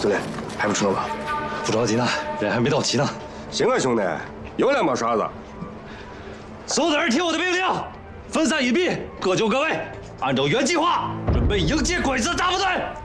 司令，还不吃了吧？ 不着急呢，人还没到齐呢。 行啊，兄弟，有两把刷子。 所有的人听我的命令，分散隐蔽，各就各位，按照原计划准备迎接鬼子大部队。